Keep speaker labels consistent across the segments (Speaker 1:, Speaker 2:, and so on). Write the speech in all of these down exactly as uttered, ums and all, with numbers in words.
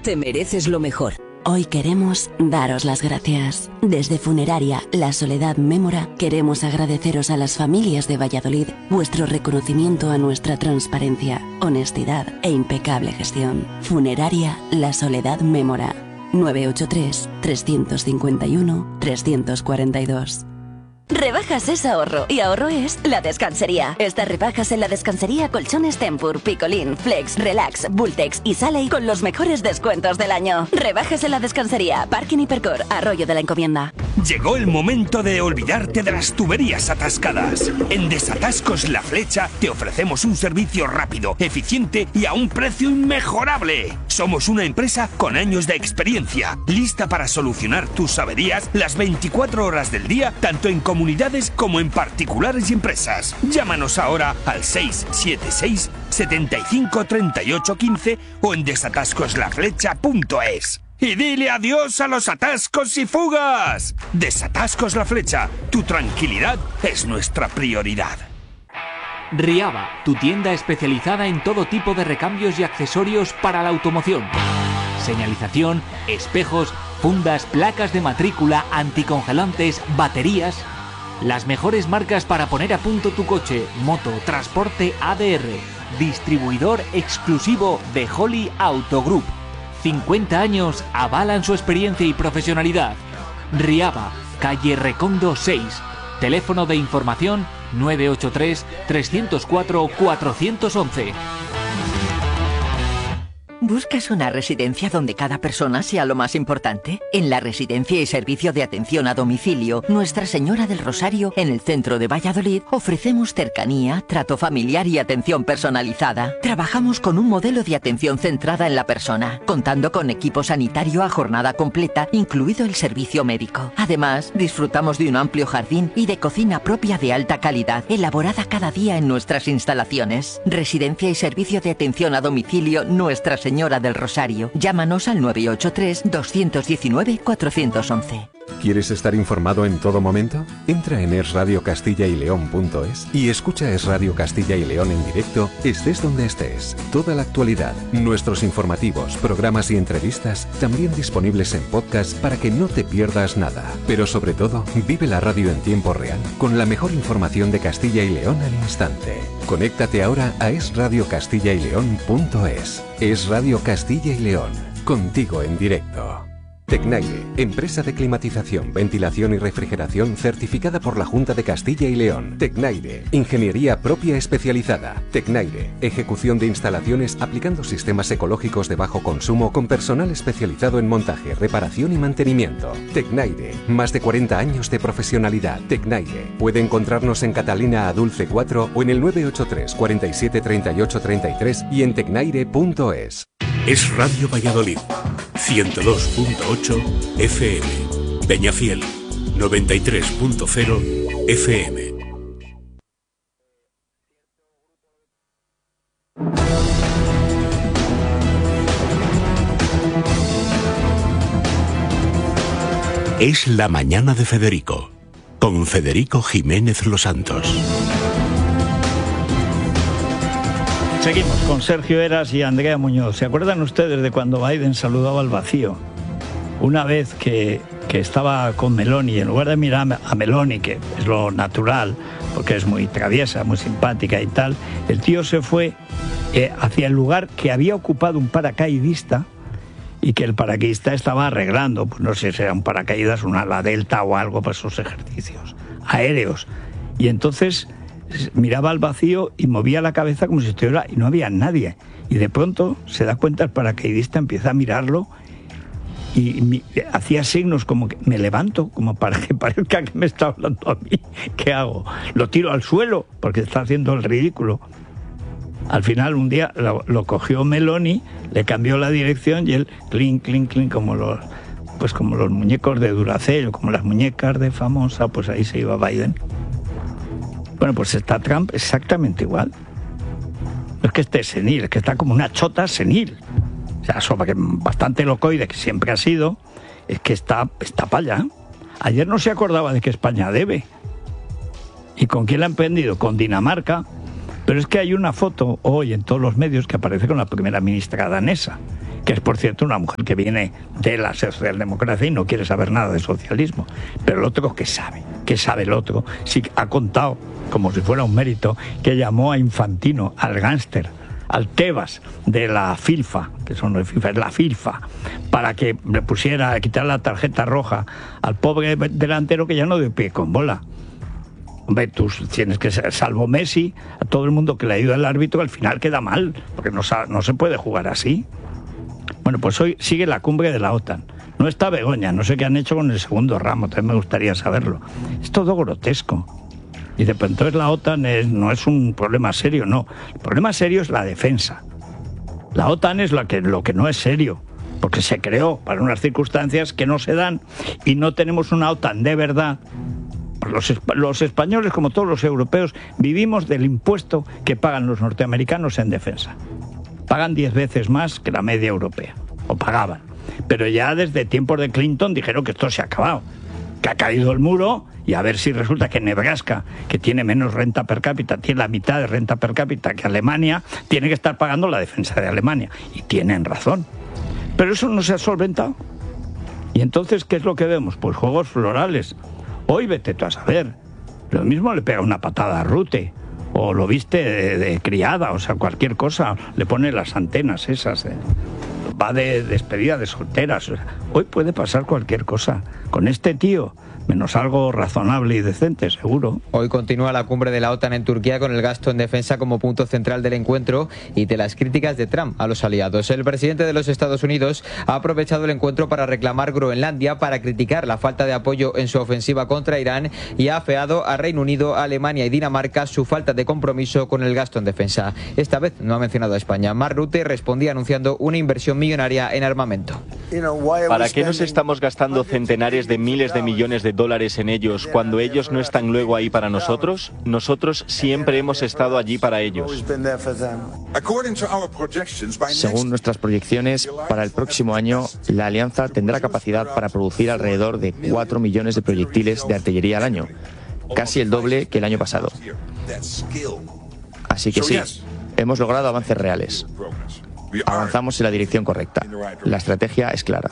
Speaker 1: Te mereces lo mejor.
Speaker 2: Hoy queremos daros las gracias. Desde Funeraria La Soledad Mémora queremos agradeceros a las familias de Valladolid vuestro reconocimiento a nuestra transparencia, honestidad e impecable gestión. Funeraria La Soledad Mémora. nueve ocho tres, tres cinco uno, tres cuatro dos.
Speaker 3: Rebajas es ahorro, y ahorro es La Descansería. Estas rebajas en La Descansería: colchones Tempur, Picolín, Flex, Relax, Bultex y Saley con los mejores descuentos del año. Rebajas en La Descansería, Parking Hipercor, Arroyo de la Encomienda.
Speaker 4: Llegó el momento de olvidarte de las tuberías atascadas. En Desatascos La Flecha te ofrecemos un servicio rápido, eficiente y a un precio inmejorable. Somos una empresa con años de experiencia, lista para solucionar tus averías las veinticuatro horas del día, tanto en comunidades como en particulares y empresas. Llámanos ahora al seis siete seis, setenta y cinco, treinta y ocho, quince o en desatascos la flecha punto es. Y dile adiós a los atascos y fugas. Desatascos La Flecha, tu tranquilidad es nuestra prioridad.
Speaker 5: Riaba, tu tienda especializada en todo tipo de recambios y accesorios para la automoción. Señalización, espejos, fundas, placas de matrícula, anticongelantes, baterías. Las mejores marcas para poner a punto tu coche, moto, transporte A D R. Distribuidor exclusivo de Holly Auto Group. cincuenta años avalan su experiencia y profesionalidad. Riaba, calle Recondo seis. Teléfono de información nueve ocho tres, tres cero cuatro, cuatro uno uno.
Speaker 6: ¿Buscas una residencia donde cada persona sea lo más importante? En la Residencia y Servicio de Atención a Domicilio Nuestra Señora del Rosario, en el centro de Valladolid, ofrecemos cercanía, trato familiar y atención personalizada. Trabajamos con un modelo de atención centrada en la persona, contando con equipo sanitario a jornada completa, incluido el servicio médico. Además, disfrutamos de un amplio jardín y de cocina propia de alta calidad, elaborada cada día en nuestras instalaciones. Residencia y Servicio de Atención a Domicilio Nuestra Señora del Rosario. Llámanos al nueve ocho tres, dos uno nueve, cuatro uno uno.
Speaker 7: ¿Quieres estar informado en todo momento? Entra en es radio castilla y león punto es y escucha Es Radio Castilla y León en directo, estés donde estés. Toda la actualidad, nuestros informativos, programas y entrevistas, también disponibles en podcast para que no te pierdas nada. Pero sobre todo, vive la radio en tiempo real, con la mejor información de Castilla y León al instante. Conéctate ahora a es radio castilla y león punto es. Es Radio Castilla y León, contigo en directo. Tecnaire, empresa de climatización, ventilación y refrigeración certificada por la Junta de Castilla y León. Tecnaire, ingeniería propia especializada. Tecnaire, ejecución de instalaciones aplicando sistemas ecológicos de bajo consumo con personal especializado en montaje, reparación y mantenimiento. Tecnaire, más de cuarenta años de profesionalidad. Tecnaire, puede encontrarnos en Catalina Adulce cuatro o en el nueve ocho tres, cuarenta y siete, treinta y ocho, treinta y tres y en tecnaire punto es.
Speaker 8: Es Radio Valladolid, ciento dos punto ocho F M, Peñafiel, noventa y tres punto cero F M. Es la mañana de Federico, con Federico Jiménez Los Santos.
Speaker 9: Seguimos con Sergio Eras y Andrea Muñoz. ¿Se acuerdan ustedes de cuando Biden saludaba al vacío? Una vez que, que estaba con Meloni, en lugar de mirar a Meloni, que es lo natural, porque es muy traviesa, muy simpática y tal, el tío se fue eh, hacia el lugar que había ocupado un paracaidista y que el paracaidista estaba arreglando, pues no sé si era un paracaídas, una ala delta o algo para sus ejercicios aéreos. Y entonces miraba al vacío y movía la cabeza como si estuviera y no había nadie. Y de pronto se da cuenta el paracaidista, empieza a mirarlo y mi, hacía signos como que me levanto, como para que parezca que me está hablando a mí. ¿Qué hago? Lo tiro al suelo porque está haciendo el ridículo. Al final un día lo, lo cogió Meloni, le cambió la dirección y él clink, clink, clink, como los, pues como los muñecos de Duracell, como las muñecas de Famosa, pues ahí se iba Biden. Bueno, pues está Trump exactamente igual. No es que esté senil, es que está como una chota senil. O sea, sobre que bastante locoide, que siempre ha sido, es que está, está para allá. Ayer no se acordaba de que España debe. ¿Y con quién la han prendido? Con Dinamarca. Pero es que hay una foto hoy en todos los medios que aparece con la primera ministra danesa, que es, por cierto, una mujer que viene de la socialdemocracia y no quiere saber nada de socialismo. Pero el otro, ¿qué sabe? ¿Qué sabe el otro? Sí, ha contado, como si fuera un mérito, que llamó a Infantino, al gánster, al Tebas de la FIFA, que son los FIFA, es la FIFA, para que le pusiera a quitar la tarjeta roja al pobre delantero que ya no dio pie con bola. Hombre, tú tienes que ser, salvo Messi, a todo el mundo que le ayuda al árbitro, al final queda mal, porque no, no se puede jugar así. Bueno, pues hoy sigue la cumbre de la OTAN. No está Begoña, no sé qué han hecho con el segundo ramo, también me gustaría saberlo. Es todo grotesco. Y de pronto la OTAN es, no es un problema serio, no. El problema serio es la defensa. La OTAN es lo que, lo que no es serio, porque se creó para unas circunstancias que no se dan y no tenemos una OTAN de verdad. Los, los españoles, como todos los europeos, vivimos del impuesto que pagan los norteamericanos en defensa. Pagan diez veces más que la media europea, o pagaban. Pero ya desde tiempos de Clinton dijeron que esto se ha acabado, que ha caído el muro. Y a ver si resulta que Nebraska, que tiene menos renta per cápita, tiene la mitad de renta per cápita que Alemania, tiene que estar pagando la defensa de Alemania. Y tienen razón. Pero eso no se ha solventado. Y entonces, ¿qué es lo que vemos? Pues juegos florales. Hoy vete tú a saber. Lo mismo le pega una patada a Rute. O lo viste de, de criada, o sea, cualquier cosa. Le pone las antenas esas. Eh. Va de despedida de solteras. O sea, hoy puede pasar cualquier cosa. Con este tío, menos algo razonable y decente, seguro.
Speaker 1: Hoy continúa la cumbre de la OTAN en Turquía con el gasto en defensa como punto central del encuentro y de las críticas de Trump a los aliados. El presidente de los Estados Unidos ha aprovechado el encuentro para reclamar Groenlandia, para criticar la falta de apoyo en su ofensiva contra Irán y ha afeado a Reino Unido, Alemania y Dinamarca su falta de compromiso con el gasto en defensa. Esta vez no ha mencionado a España. Mark Rutte respondía anunciando una inversión millonaria en armamento.
Speaker 10: ¿Para qué nos estamos gastando centenares de miles de millones de dólares en ellos cuando ellos no están luego ahí para nosotros? Nosotros siempre hemos estado allí para ellos.
Speaker 11: Según nuestras proyecciones, para el próximo año, la alianza tendrá capacidad para producir alrededor de cuatro millones de proyectiles de artillería al año, casi el doble que el año pasado. Así que sí, hemos logrado avances reales. Avanzamos en la dirección correcta. La estrategia es clara.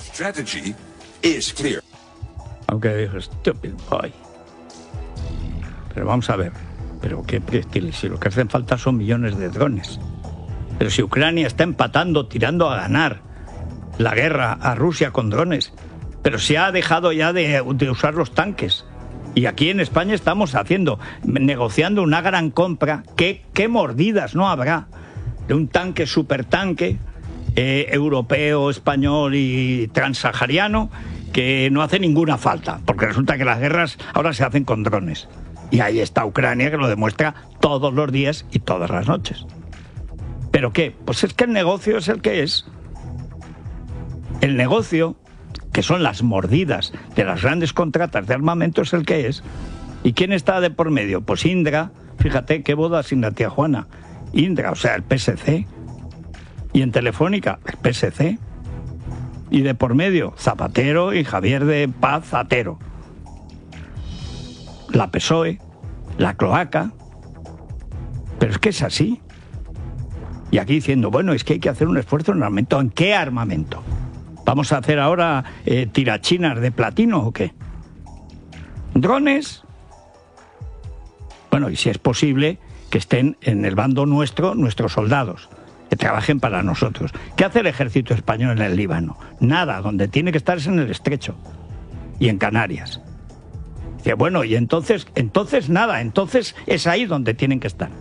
Speaker 9: Aunque dijo, stupid boy. Pero vamos a ver, pero qué proyectiles, si lo que hacen falta son millones de drones. Pero si Ucrania está empatando, tirando a ganar la guerra a Rusia con drones, pero se ha dejado ya de, de usar los tanques. Y aquí en España estamos haciendo, negociando una gran compra. ¿Qué, qué mordidas no habrá de un tanque, supertanque, eh, europeo, español y transsahariano, que no hace ninguna falta, porque resulta que las guerras ahora se hacen con drones. Y ahí está Ucrania, que lo demuestra todos los días y todas las noches. ¿Pero qué? Pues es que el negocio es el que es. El negocio, que son las mordidas de las grandes contratas de armamento, es el que es. ¿Y quién está de por medio? Pues Indra, fíjate qué boda sin la tía Juana. Indra, o sea, el P S C. Y en Telefónica, el P S C. Y de por medio, Zapatero y Javier de Paz Zatero. La P S O E, la cloaca. Pero es que es así. Y aquí diciendo, bueno, es que hay que hacer un esfuerzo en armamento. ¿En qué armamento? ¿Vamos a hacer ahora eh, tirachinas de platino o qué? ¿Drones? Bueno, y si es posible, que estén en el bando nuestro, nuestros soldados, que trabajen para nosotros. ¿Qué hace el ejército español en el Líbano? Nada, donde tiene que estar es en el Estrecho y en Canarias. Dice, bueno, y entonces, entonces nada, entonces es ahí donde tienen que estar.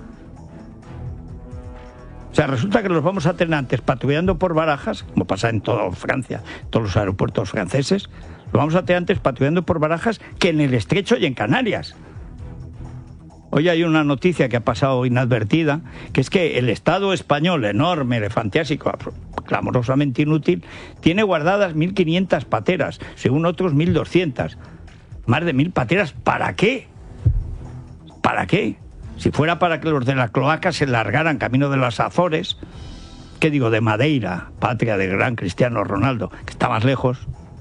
Speaker 9: O sea, resulta que los vamos a tener antes patrullando por Barajas, como pasa en toda Francia, todos los aeropuertos franceses, los vamos a tener antes patrullando por Barajas que en el Estrecho y en Canarias. Hoy hay una noticia que ha pasado inadvertida, que es que el Estado español, enorme, elefantiásico, clamorosamente inútil, tiene guardadas mil quinientas pateras, según otros mil doscientas. Más de mil pateras, ¿para qué? ¿Para qué? Si fuera para que los de la cloaca se largaran camino de las Azores, ¿qué digo? De Madeira, patria del gran Cristiano Ronaldo, que está más lejos.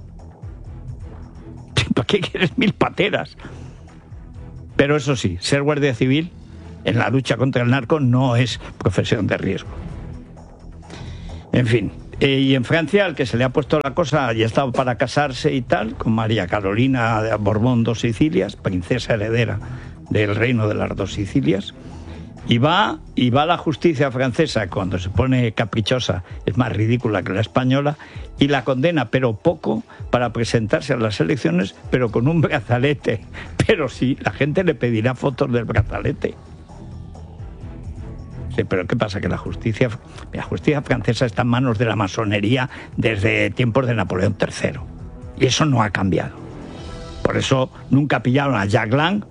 Speaker 9: ¿Para qué quieres mil pateras? Pero eso sí, ser guardia civil en la lucha contra el narco no es profesión de riesgo. En fin, Eh, y en Francia, al que se le ha puesto la cosa, ya estaba para casarse y tal, con María Carolina de Borbón dos Sicilias, princesa heredera del reino de las dos Sicilias, y va, y va la justicia francesa, cuando se pone caprichosa, es más ridícula que la española, y la condena, pero poco, para presentarse a las elecciones, pero con un brazalete. Pero sí, la gente le pedirá fotos del brazalete. Sí, pero ¿qué pasa? Que la justicia, la justicia francesa está en manos de la masonería desde tiempos de Napoleón tercero. Y eso no ha cambiado. Por eso nunca pillaron a Jack Lang,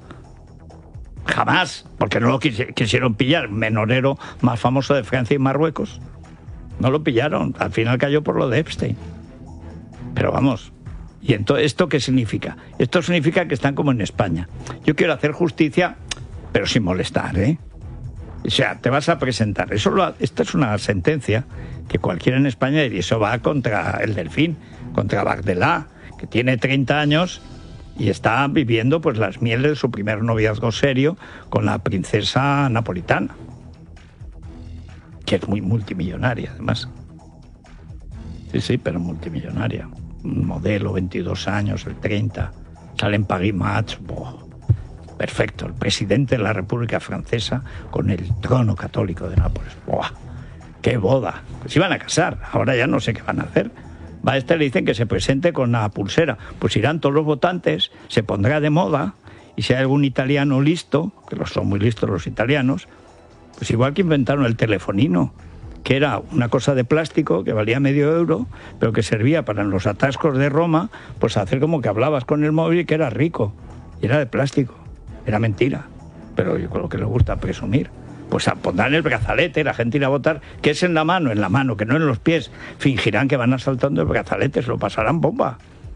Speaker 9: jamás, porque no lo quis- quisieron pillar, menorero más famoso de Francia y Marruecos. No lo pillaron, al final cayó por lo de Epstein. Pero vamos, ¿y entonces esto qué significa? Esto significa que están como en España. Yo quiero hacer justicia, pero sin molestar, ¿eh? O sea, te vas a presentar. Eso lo, esta es una sentencia que cualquiera en España, y eso va contra el Delfín, contra Bardella, que tiene treinta años y está viviendo pues las mieles de su primer noviazgo serio con la princesa napolitana, que es muy multimillonaria además. Sí, sí, pero multimillonaria. Un modelo, veintidós años, el treinta, sale en Paris Match. Boh. Perfecto, el presidente de la República Francesa con el trono católico de Nápoles. ¡Buah! ¡Qué boda! Pues iban a casar, ahora ya no sé qué van a hacer. Va a este, le dicen que se presente con la pulsera. Pues irán todos los votantes, se pondrá de moda, y si hay algún italiano listo, que los son muy listos los italianos, pues igual que inventaron el telefonino, que era una cosa de plástico que valía medio euro, pero que servía para en los atascos de Roma, pues hacer como que hablabas con el móvil y que era rico, y era de plástico. Era mentira, pero yo creo que le gusta presumir. Pues pondrán el brazalete, la gente irá a votar, que es en la mano, en la mano, que no en los pies. Fingirán que van asaltando el brazalete, se lo pasarán bomba.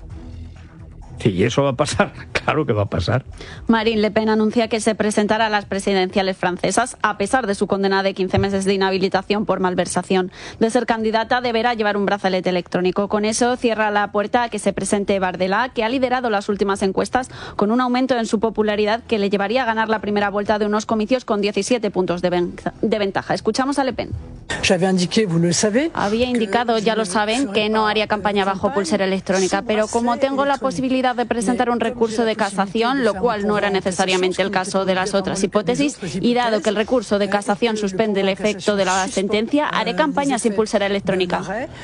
Speaker 9: Sí, y eso va a pasar, claro que va a pasar.
Speaker 12: Marine Le Pen anuncia que se presentará a las presidenciales francesas a pesar de su condena de quince meses de inhabilitación por malversación. De ser candidata deberá llevar un brazalete electrónico. Con eso cierra la puerta a que se presente Bardella, que ha liderado las últimas encuestas con un aumento en su popularidad que le llevaría a ganar la primera vuelta de unos comicios con diecisiete puntos de, ven- de ventaja. Escuchamos a Le Pen. Había indicado, ya lo saben, que no haría campaña bajo pulsera electrónica, pero como tengo la posibilidad de presentar un recurso de casación, lo cual no era necesariamente el caso de las otras hipótesis, y dado que el recurso de casación suspende el efecto de la sentencia, haré campaña sin pulsera electrónica.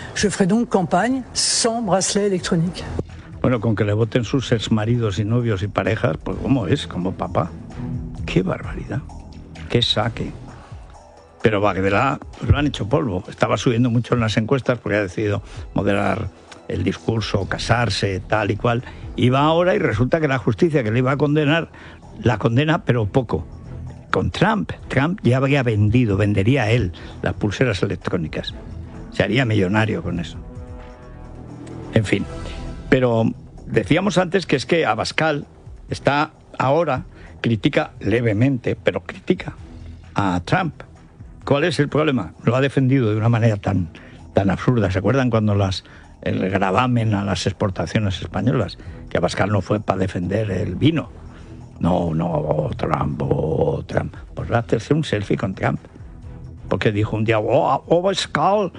Speaker 9: Bueno, con que le voten sus exmaridos y novios y parejas, pues ¿cómo es? Como papá. ¡Qué barbaridad! ¡Qué saque! Pero Bardella lo han hecho polvo. Estaba subiendo mucho en las encuestas porque ha decidido moderar el discurso, casarse, tal y cual. Y va ahora y resulta que la justicia que le iba a condenar, la condena, pero poco. Con Trump, Trump ya habría vendido, vendería él las pulseras electrónicas. Se haría millonario con eso. En fin. Pero decíamos antes que es que Abascal está ahora, critica levemente, pero critica a Trump. ¿Cuál es el problema? Lo ha defendido de una manera tan, tan absurda. ¿Se acuerdan cuando las, el gravamen a las exportaciones españolas? Que Abascal no fue para defender el vino. No, no, oh, Trump, oh, Trump. Pues va a hacerse un selfie con Trump. Porque dijo un día, oh, Abascal,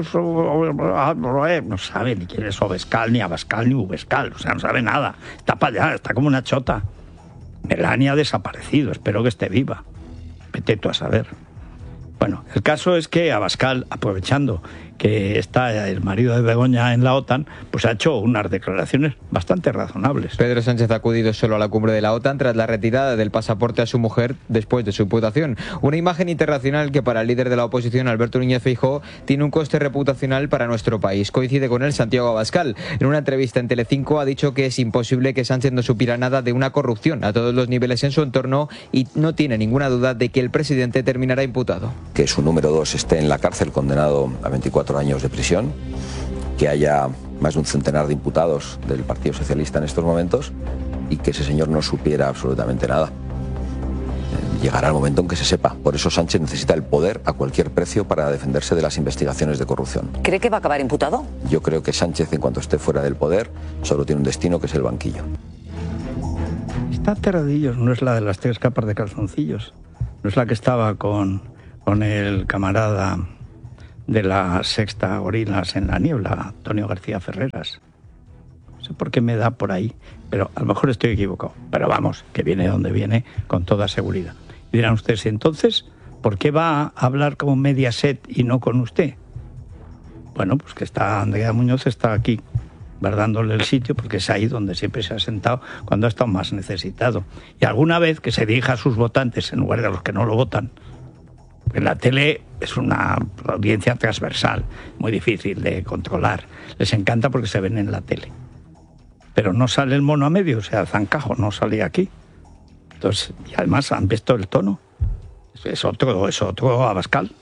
Speaker 9: no sabe ni quién es Abascal, ni Abascal, ni Ubescal. O sea, no sabe nada. Está para allá, está como una chota. Melania ha desaparecido, espero que esté viva. Vete tú a saber. Bueno, el caso es que Abascal, aprovechando que está el marido de Begoña en la OTAN, pues ha hecho unas declaraciones bastante razonables.
Speaker 1: Pedro Sánchez ha acudido solo a la cumbre de la OTAN tras la retirada del pasaporte a su mujer después de su imputación. Una imagen internacional que para el líder de la oposición, Alberto Núñez Feijóo, tiene un coste reputacional para nuestro país. Coincide con él Santiago Abascal. En una entrevista en Telecinco ha dicho que es imposible que Sánchez no supiera nada de una corrupción a todos los niveles en su entorno y no tiene ninguna duda de que el presidente terminará imputado.
Speaker 13: Que su número dos esté en la cárcel condenado a veinticuatro años de prisión, que haya más de un centenar de imputados del Partido Socialista en estos momentos y que ese señor no supiera absolutamente nada. Llegará el momento en que se sepa. Por eso Sánchez necesita el poder a cualquier precio para defenderse de las investigaciones de corrupción.
Speaker 14: ¿Cree que va a acabar imputado?
Speaker 13: Yo creo que Sánchez, en cuanto esté fuera del poder, solo tiene un destino, que es el banquillo.
Speaker 9: Está Terradillos, no es la de las tres capas de calzoncillos. No es la que estaba con, con el camarada de la sexta Gorilas en la Niebla, Antonio García Ferreras. No sé por qué me da por ahí, pero a lo mejor estoy equivocado. Pero vamos, que viene donde viene con toda seguridad. Y dirán ustedes, entonces, ¿por qué va a hablar con Mediaset y no con usted? Bueno, pues que está Andrea Muñoz, está aquí guardándole el sitio, porque es ahí donde siempre se ha sentado cuando ha estado más necesitado. Y alguna vez que se dirija a sus votantes en lugar de a los que no lo votan. En la tele es una audiencia transversal, muy difícil de controlar. Les encanta porque se ven en la tele. Pero no sale el mono a medio, o sea, Zancajo no sale aquí. Entonces, y además han visto el tono. Es otro, es otro Abascal.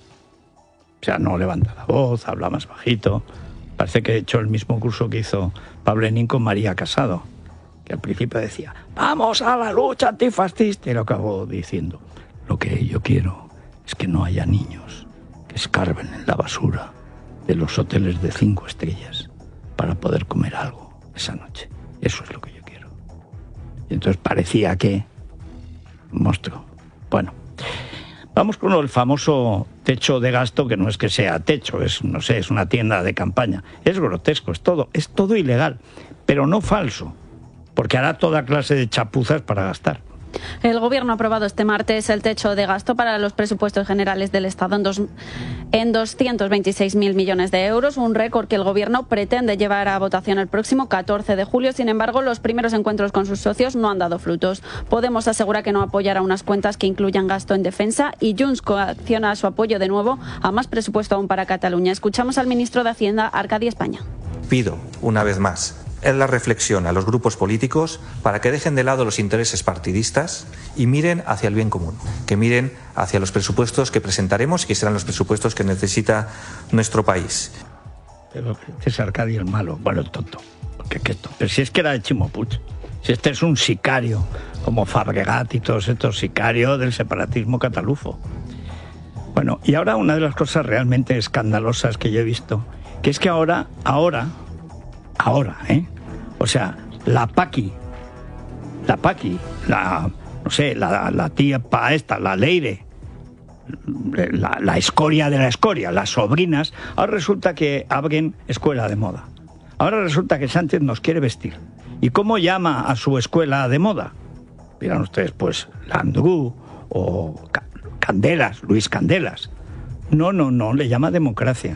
Speaker 9: O sea, no levanta la voz, habla más bajito. Parece que he hecho el mismo curso que hizo Pablo Lenin con María Casado, que al principio decía, vamos a la lucha antifascista, y lo acabó diciendo, lo que yo quiero es que no haya niños que escarben en la basura de los hoteles de cinco estrellas para poder comer algo esa noche. Eso es lo que yo quiero. Y entonces parecía que... monstruo. Bueno, vamos con el famoso techo de gasto, que no es que sea techo, es, no sé, es una tienda de campaña. Es grotesco, es todo, es todo ilegal, pero no falso, porque hará toda clase de chapuzas para gastar.
Speaker 12: El Gobierno ha aprobado este martes el techo de gasto para los presupuestos generales del Estado en, dos, en doscientos veintiséis mil millones de euros, un récord que el Gobierno pretende llevar a votación el próximo catorce de julio. Sin embargo, los primeros encuentros con sus socios no han dado frutos. Podemos asegura que no apoyará unas cuentas que incluyan gasto en defensa y Junts coacciona su apoyo de nuevo a más presupuesto aún para Cataluña. Escuchamos al ministro de Hacienda, Arcadi España.
Speaker 14: Pido, una vez más, en la reflexión a los grupos políticos para que dejen de lado los intereses partidistas y miren hacia el bien común, que miren hacia los presupuestos que presentaremos y que serán los presupuestos que necesita nuestro país.
Speaker 9: Pero este es Arcadi el malo, bueno, el tonto, porque qué tonto. Pero si es que era de Chimo Puig, si este es un sicario, como Fabregat y todos estos sicarios del separatismo catalufo. Bueno, y ahora una de las cosas realmente escandalosas que yo he visto, que es que ahora, ahora, ahora, ¿eh? O sea, la Paqui, la Paqui, la, no sé, la, la tía pa esta, la Leire, la, la escoria de la escoria, las sobrinas, ahora resulta que abren escuela de moda. Ahora resulta que Sánchez nos quiere vestir. ¿Y cómo llama a su escuela de moda? Miran ustedes, pues, Landru o Candelas, Luis Candelas. No, no, no, le llama democracia.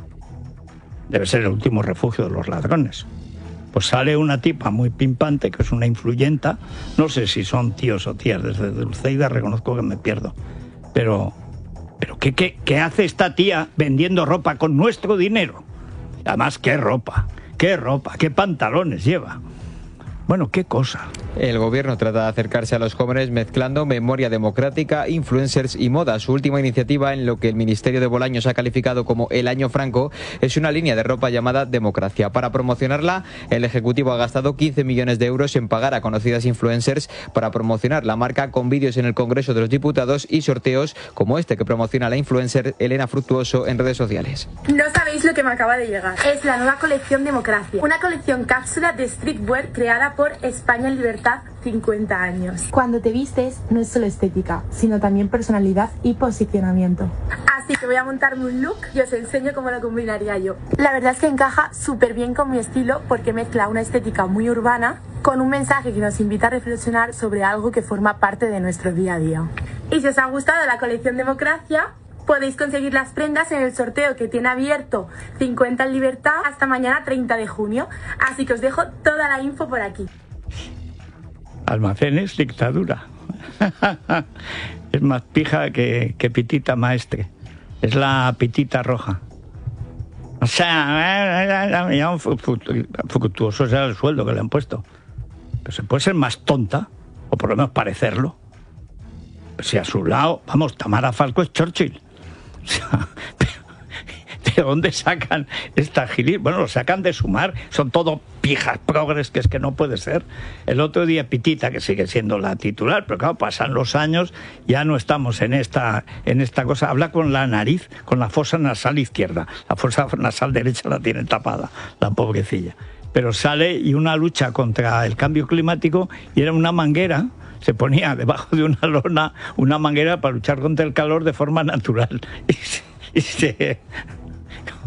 Speaker 9: Debe ser el último refugio de los ladrones. Pues sale una tipa muy pimpante, que es una influyenta, no sé si son tíos o tías, desde Dulceida reconozco que me pierdo, pero, pero ¿qué, qué, qué hace esta tía vendiendo ropa con nuestro dinero? Además, ¿qué ropa? ¿Qué ropa? ¿Qué pantalones lleva? Bueno, qué cosa.
Speaker 1: El gobierno trata de acercarse a los jóvenes mezclando memoria democrática, influencers y moda. Su última iniciativa, en lo que el Ministerio de Bolaños ha calificado como el Año Franco, es una línea de ropa llamada Democracia. Para promocionarla, el Ejecutivo ha gastado quince millones de euros en pagar a conocidas influencers para promocionar la marca con vídeos en el Congreso de los Diputados y sorteos como este que promociona la influencer Elena Fructuoso en redes sociales.
Speaker 15: No sabéis lo que me acaba de llegar. Es la nueva colección Democracia, una colección cápsula de streetwear creada por España en Libertad cincuenta años.
Speaker 16: Cuando te vistes no es solo estética, sino también personalidad y posicionamiento.
Speaker 15: Así que voy a montarme un look y os enseño cómo lo combinaría yo. La verdad es que encaja súper bien con mi estilo porque mezcla una estética muy urbana con un mensaje que nos invita a reflexionar sobre algo que forma parte de nuestro día a día. Y si os ha gustado la colección Democracia, podéis conseguir las prendas en el sorteo que tiene abierto cincuenta en Libertad hasta mañana treinta de junio. Así que os dejo toda la info por aquí.
Speaker 9: Almacenes dictadura. Es más pija que, que pitita maestre. Es la pitita roja. O sea, ya un fructuoso será el sueldo que le han puesto. Pero se puede ser más tonta, o por lo menos parecerlo. Pero si a su lado, vamos, Tamara Falco es Churchill. O sea, ¿de dónde sacan esta gilipollas? Bueno, lo sacan de Sumar, son todo pijas progres, que es que no puede ser. El otro día Pitita, que sigue siendo la titular, pero claro, pasan los años, ya no estamos en esta, en esta cosa. Habla con la nariz, con la fosa nasal izquierda, la fosa nasal derecha la tiene tapada, la pobrecilla. Pero sale y una lucha contra el cambio climático, y era una manguera. Se ponía debajo de una lona una manguera para luchar contra el calor de forma natural. Y se, y se,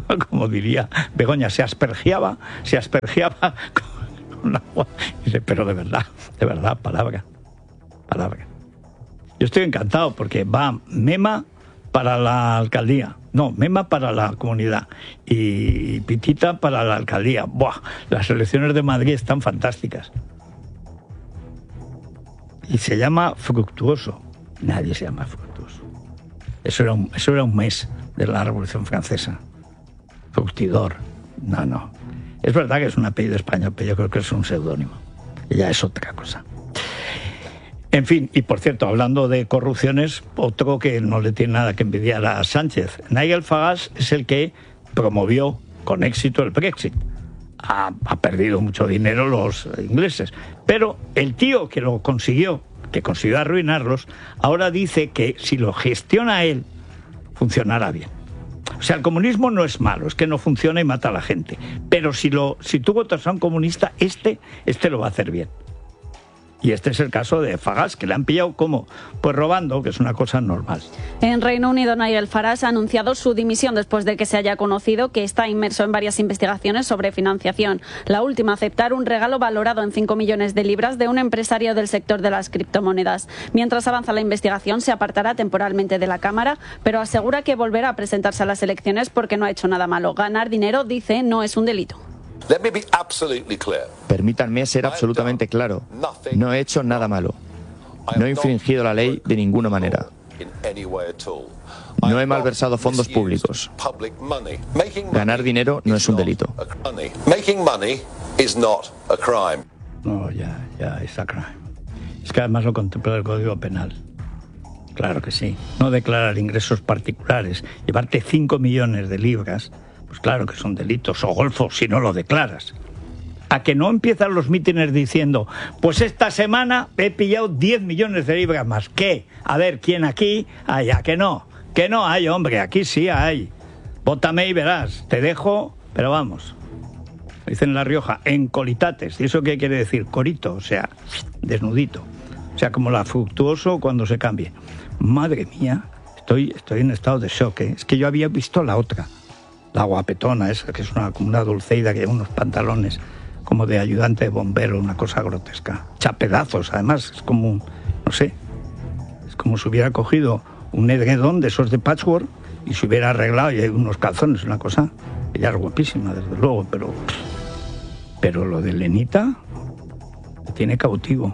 Speaker 9: como diría Begoña, se aspergiaba, se aspergiaba con agua. Dice, pero de verdad, de verdad, palabra, palabra. Yo estoy encantado porque va Mema para la alcaldía, no, Mema para la comunidad y Pitita para la alcaldía. Buah, las elecciones de Madrid están fantásticas. Y se llama Fructuoso. Nadie se llama Fructuoso. Eso era un, eso era un mes de la Revolución Francesa. Fructidor. No, no. Es verdad que es un apellido español, pero yo creo que es un seudónimo. Y ya es otra cosa. En fin, y por cierto, hablando de corrupciones, otro que no le tiene nada que envidiar a Sánchez. Nigel Farage es el que promovió con éxito el Brexit. Ha, ha perdido mucho dinero los ingleses. Pero el tío que lo consiguió, que consiguió arruinarlos, ahora dice que si lo gestiona él, funcionará bien. O sea, el comunismo no es malo, es que no funciona y mata a la gente. Pero si, lo, si tú votas a un comunista, este, este lo va a hacer bien. Y este es el caso de Farage, que le han pillado como, pues robando, que es una cosa normal.
Speaker 12: En Reino Unido, Nigel Farage ha anunciado su dimisión después de que se haya conocido que está inmerso en varias investigaciones sobre financiación. La última, aceptar un regalo valorado en cinco millones de libras de un empresario del sector de las criptomonedas. Mientras avanza la investigación, se apartará temporalmente de la Cámara, pero asegura que volverá a presentarse a las elecciones porque no ha hecho nada malo. Ganar dinero, dice, no es un delito.
Speaker 11: Permítanme ser absolutamente claro. No he hecho nada malo. No he infringido la ley de ninguna manera. No he malversado fondos públicos. Ganar dinero no es un delito.
Speaker 9: No, ya, ya, es a crime. Es que además lo contempla el Código Penal. Claro que sí. No declarar ingresos particulares, llevarte cinco millones de libras, pues claro que son delitos, o golfos si no lo declaras. A que no empiezan los mítines diciendo, pues esta semana he pillado diez millones de libras más. ¿Qué? A ver, ¿quién aquí? Allá, que no, que no hay, hombre, aquí sí hay. Vótame y verás, te dejo, pero vamos. Dicen en La Rioja, en colitates. ¿Y eso qué quiere decir? Corito, o sea, desnudito. O sea, como la Fructuoso cuando se cambie. Madre mía, estoy, estoy en estado de shock, ¿eh? Es que yo había visto la otra. La guapetona esa, que es una, como una dulceida que lleva unos pantalones como de ayudante de bombero, una cosa grotesca. Chapedazos, además, es como, no sé, es como si hubiera cogido un edredón de esos de patchwork y se hubiera arreglado y hay unos calzones, una cosa. Ella es guapísima, desde luego, pero, pero lo de Lenita me tiene cautivo.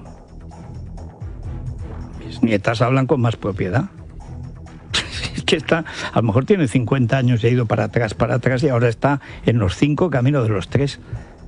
Speaker 9: Mis nietas hablan con más propiedad. Que está, a lo mejor tiene cincuenta años y ha ido para atrás, para atrás y ahora está en los cinco, camino de los tres.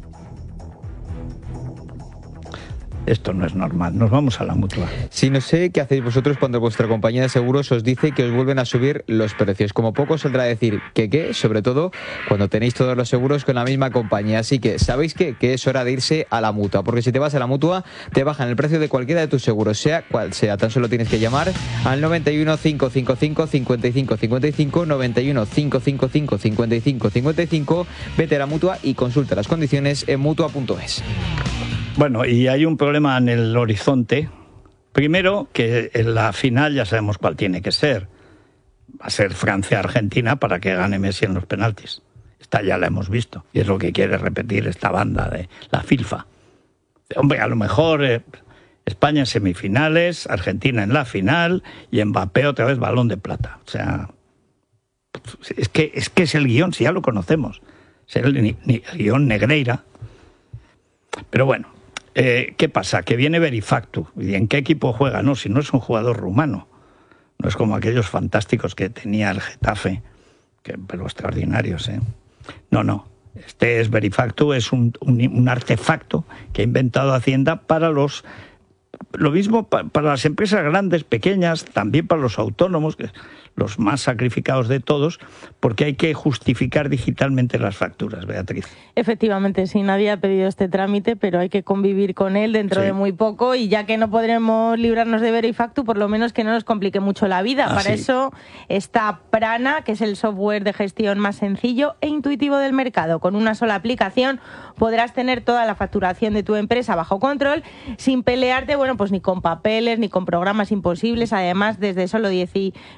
Speaker 9: Esto no es normal, nos vamos a la Mutua.
Speaker 1: Si no sé qué hacéis vosotros cuando vuestra compañía de seguros os dice que os vuelven a subir los precios. Como poco saldrá a decir que qué, sobre todo cuando tenéis todos los seguros con la misma compañía. Así que, ¿sabéis qué? Que es hora de irse a la Mutua, porque si te vas a la Mutua, te bajan el precio de cualquiera de tus seguros, sea cual sea. Tan solo tienes que llamar al noventa y uno, cinco cinco cinco, cincuenta y cinco cincuenta y cinco, noventa y uno, cinco cinco cinco, cincuenta y cinco cincuenta y cinco, vete a la Mutua y consulta las condiciones en mutua punto es.
Speaker 9: Bueno, y hay un problema en el horizonte. Primero, que en la final ya sabemos cuál tiene que ser. Va a ser Francia-Argentina para que gane Messi en los penaltis. Esta ya la hemos visto. Y es lo que quiere repetir esta banda de la FIFA. Hombre, a lo mejor eh, España en semifinales, Argentina en la final y Mbappé otra vez balón de plata. O sea, es que es, que es el guión, si ya lo conocemos. Es el, el guión Negreira. Pero bueno. Eh, ¿Qué pasa? Que viene Verifactu. ¿Y en qué equipo juega? No, si no es un jugador rumano. No es como aquellos fantásticos que tenía el Getafe, que, pero extraordinarios, ¿eh? No, no. Este es Verifactu, es un, un, un artefacto que ha inventado Hacienda para los... Lo mismo para, para las empresas grandes, pequeñas, también para los autónomos, que los más sacrificados de todos, porque hay que justificar digitalmente las facturas, Beatriz.
Speaker 17: Efectivamente, sí, nadie ha pedido este trámite, pero hay que convivir con él dentro sí. de muy poco, y ya que no podremos librarnos de Verifactu, por lo menos que no nos complique mucho la vida. Ah, Para sí. eso está Prana, que es el software de gestión más sencillo e intuitivo del mercado. Con una sola aplicación podrás tener toda la facturación de tu empresa bajo control, sin pelearte, bueno, pues ni con papeles, ni con programas imposibles. Además, desde solo diecinueve euros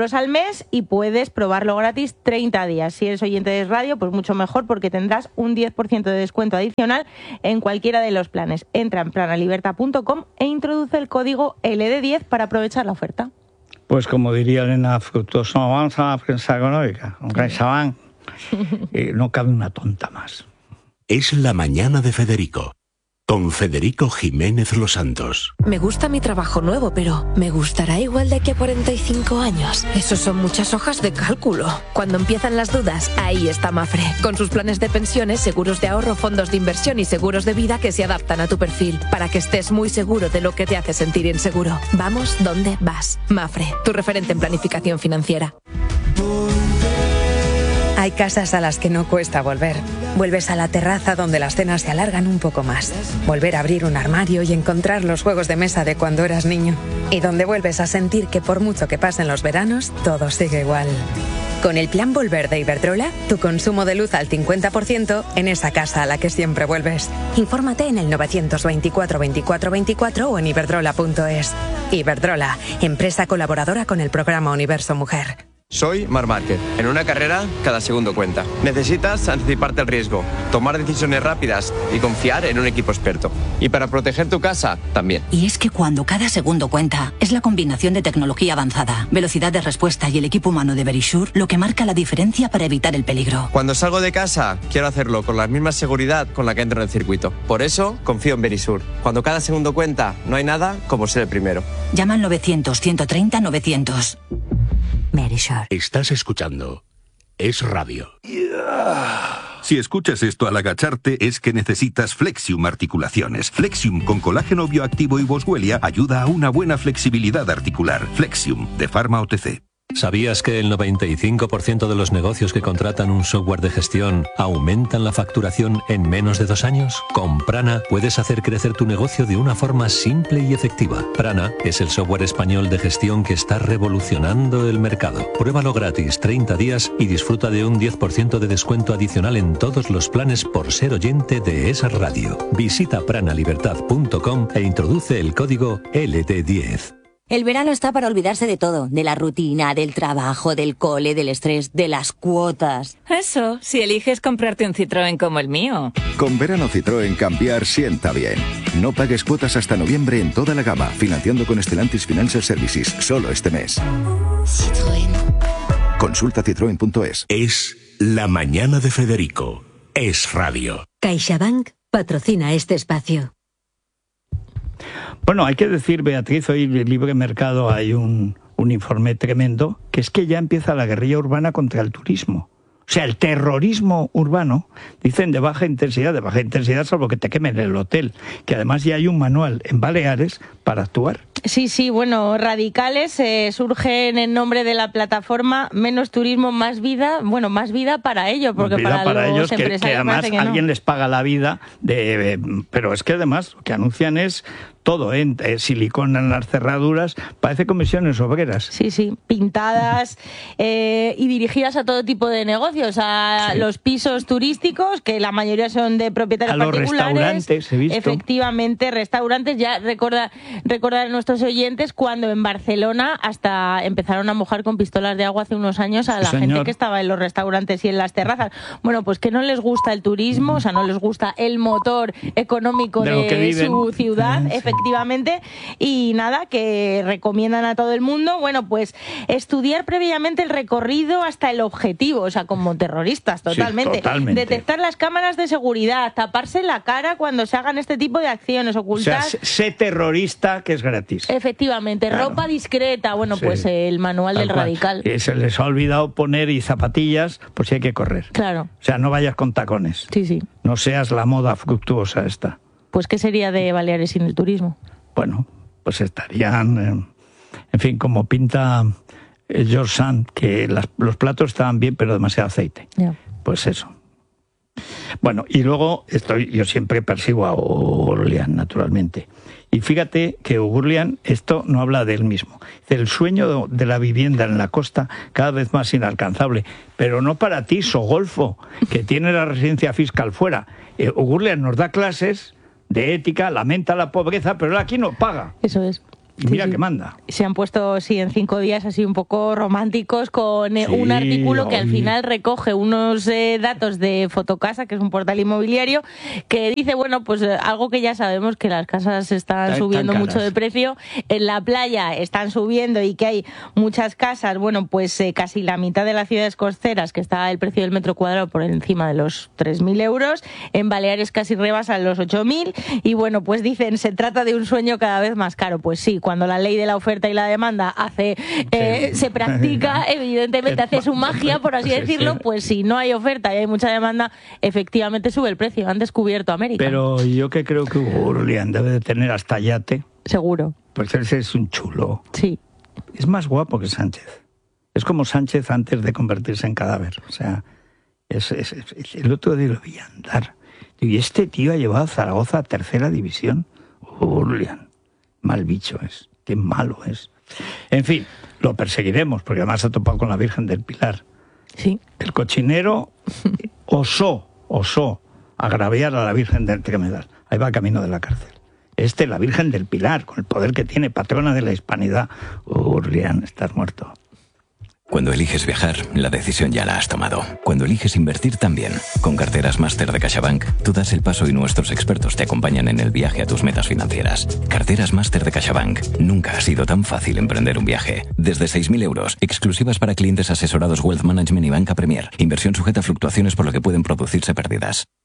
Speaker 17: euros al mes y puedes probarlo gratis treinta días. Si eres oyente de radio, pues mucho mejor porque tendrás un diez por ciento de descuento adicional en cualquiera de los planes. Entra en planalibertad punto com e introduce el código L D diez para aprovechar la oferta.
Speaker 9: Pues como diría Elena Fructuoso, vamos a la prensa económica. Con CaixaBank eh, no cabe una tonta más.
Speaker 8: Es la mañana de Federico, con Federico Jiménez Los Santos.
Speaker 18: Me gusta mi trabajo nuevo, pero ¿me gustará igual de aquí a cuarenta y cinco años? Eso son muchas hojas de cálculo. Cuando empiezan las dudas, ahí está Mafre, con sus planes de pensiones, seguros de ahorro, fondos de inversión y seguros de vida que se adaptan a tu perfil, para que estés muy seguro de lo que te hace sentir inseguro. Vamos donde vas. Mafre, tu referente en planificación financiera.
Speaker 19: Hay casas a las que no cuesta volver. Vuelves a la terraza donde las cenas se alargan un poco más. Volver a abrir un armario y encontrar los juegos de mesa de cuando eras niño. Y donde vuelves a sentir que por mucho que pasen los veranos, todo sigue igual. Con el plan Volver de Iberdrola, tu consumo de luz al cincuenta por ciento en esa casa a la que siempre vuelves. Infórmate en el novecientos veinticuatro veinticuatro veinticuatro o en iberdrola punto es. Iberdrola, empresa colaboradora con el programa Universo Mujer.
Speaker 20: Soy Marc Márquez. En una carrera, cada segundo cuenta. Necesitas anticiparte al riesgo, tomar decisiones rápidas y confiar en un equipo experto. Y para proteger tu casa, también.
Speaker 21: Y es que cuando cada segundo cuenta, es la combinación de tecnología avanzada, velocidad de respuesta y el equipo humano de Verisure lo que marca la diferencia para evitar el peligro.
Speaker 20: Cuando salgo de casa, quiero hacerlo con la misma seguridad con la que entro en el circuito. Por eso, confío en Verisure. Cuando cada segundo cuenta, no hay nada como ser el primero.
Speaker 21: Llama al novecientos, ciento treinta, novecientos. Verisure.
Speaker 8: Estás escuchando Es Radio.
Speaker 22: Si escuchas esto al agacharte es que necesitas Flexium Articulaciones. Flexium con colágeno bioactivo y boswellia ayuda a una buena flexibilidad articular. Flexium de Pharma O T C.
Speaker 23: ¿Sabías que el noventa y cinco por ciento de los negocios que contratan un software de gestión aumentan la facturación en menos de dos años? Con Prana puedes hacer crecer tu negocio de una forma simple y efectiva. Prana es el software español de gestión que está revolucionando el mercado. Pruébalo gratis treinta días y disfruta de un diez por ciento de descuento adicional en todos los planes por ser oyente de esa radio. Visita pranalibertad punto com e introduce el código L D diez.
Speaker 24: El verano está para olvidarse de todo, de la rutina, del trabajo, del cole, del estrés, de las cuotas.
Speaker 25: Eso, si eliges comprarte un Citroën como el mío.
Speaker 26: Con verano Citroën cambiar sienta bien. No pagues cuotas hasta noviembre en toda la gama, financiando con Stellantis Financial Services, solo este mes.
Speaker 24: Citroën.
Speaker 26: Consulta citroen punto es.
Speaker 8: Es la mañana de Federico. Es Radio.
Speaker 24: CaixaBank patrocina este espacio.
Speaker 9: Bueno, hay que decir, Beatriz, hoy en el Libre Mercado hay un, un informe tremendo, que es que ya empieza la guerrilla urbana contra el turismo. O sea, el terrorismo urbano, dicen de baja intensidad, de baja intensidad salvo que te quemen el hotel, que además ya hay un manual en Baleares para actuar.
Speaker 17: Sí, sí, bueno, radicales eh, surgen en nombre de la plataforma Menos Turismo, Más Vida, bueno, más vida para ellos, porque
Speaker 9: vida
Speaker 17: para,
Speaker 9: para
Speaker 17: los
Speaker 9: ellos
Speaker 17: empresarios
Speaker 9: que, que además
Speaker 17: que no.
Speaker 9: Alguien les paga la vida, de, pero es que además lo que anuncian es todo, ¿eh? Silicona en las cerraduras, parece comisiones obreras.
Speaker 17: Sí, sí, pintadas eh, y dirigidas a todo tipo de negocios, a sí. los pisos turísticos, que la mayoría son de propietarios
Speaker 9: a
Speaker 17: particulares.
Speaker 9: A los restaurantes, he visto.
Speaker 17: Efectivamente, restaurantes, ya recuerda, recordar a nuestros oyentes cuando en Barcelona hasta empezaron a mojar con pistolas de agua hace unos años a la
Speaker 9: sí,
Speaker 17: gente que estaba en los restaurantes y en las terrazas. Bueno, pues que no les gusta el turismo, mm. o sea, no les gusta el motor económico de, de su ciudad, mm, sí. efectivamente, y nada, que recomiendan a todo el mundo, bueno, pues estudiar previamente el recorrido hasta el objetivo, o sea, como terroristas, totalmente.
Speaker 9: Sí, totalmente.
Speaker 17: Detectar las cámaras de seguridad, taparse la cara cuando se hagan este tipo de acciones, ocultar...
Speaker 9: O sea, sé terrorista, que es gratis.
Speaker 17: Efectivamente, claro. Ropa discreta, bueno, sí. pues el manual Tal del cual. Radical.
Speaker 9: Eh, se les ha olvidado poner y zapatillas por si hay que correr.
Speaker 17: Claro.
Speaker 9: O sea, no vayas con tacones.
Speaker 17: Sí, sí.
Speaker 9: No seas la moda fructuosa esta.
Speaker 17: Pues, ¿qué sería de Baleares sin el turismo?
Speaker 9: Bueno, pues estarían, eh, en fin, como pinta eh, George Sand, que las, los platos estaban bien, pero demasiado aceite.
Speaker 17: Yeah.
Speaker 9: Pues eso. Bueno, y luego estoy, yo siempre persigo a O'Gurlian, naturalmente. Y fíjate que O'Gurlian, esto no habla de él mismo. El sueño de la vivienda en la costa cada vez más inalcanzable. Pero no para ti, Sogolfo, que tiene la residencia fiscal fuera. Eh, O'Gurlian nos da clases de ética, lamenta la pobreza, pero él aquí no paga.
Speaker 17: Eso es.
Speaker 9: Y mira
Speaker 17: sí, sí.
Speaker 9: que manda.
Speaker 17: Se han puesto, sí, en cinco días así un poco románticos con eh,
Speaker 9: Sí,
Speaker 17: un artículo que al
Speaker 9: oye.
Speaker 17: final recoge unos eh, datos de Fotocasa, que es un portal inmobiliario, que dice, bueno, pues eh, algo que ya sabemos, que las casas están
Speaker 9: Están
Speaker 17: subiendo
Speaker 9: caras.
Speaker 17: mucho de precio, en la playa están subiendo y que hay muchas casas, bueno, pues eh, casi la mitad de las ciudades costeras, que está el precio del metro cuadrado por encima de los tres mil euros, en Baleares casi rebasan los ocho mil, y bueno, pues dicen, se trata de un sueño cada vez más caro. Pues sí, cuando la ley de la oferta y la demanda hace eh, se practica, evidentemente hace su magia, por así
Speaker 9: Sí,
Speaker 17: decirlo,
Speaker 9: sí.
Speaker 17: pues si no hay oferta y hay mucha demanda, efectivamente sube el precio. Han descubierto América.
Speaker 9: Pero yo que creo que Hugo Urlian debe de tener hasta yate.
Speaker 17: Seguro.
Speaker 9: Pues ese es un chulo.
Speaker 17: Sí.
Speaker 9: Es más guapo que Sánchez. Es como Sánchez antes de convertirse en cadáver. O sea, es, es- es- el otro día lo vi andar. Y este tío ha llevado a Zaragoza a tercera división. Hugo Urlian. Mal bicho es. Qué malo es. En fin, lo perseguiremos, porque además ha topado con la Virgen del Pilar.
Speaker 17: Sí.
Speaker 9: El cochinero osó, osó agraviar a la Virgen del Pilar. Ahí va camino de la cárcel. Este, la Virgen del Pilar, con el poder que tiene, patrona de la hispanidad. Urlian, estás muerto.
Speaker 2: Cuando eliges viajar, la decisión ya la has tomado. Cuando eliges invertir también. Con Carteras Máster de CaixaBank, tú das el paso y nuestros expertos te acompañan en el viaje a tus metas financieras. Carteras Máster de CaixaBank. Nunca ha sido tan fácil emprender un viaje. Desde seis mil euros, exclusivas para clientes asesorados Wealth Management y Banca Premier. Inversión sujeta a fluctuaciones por lo que pueden producirse pérdidas.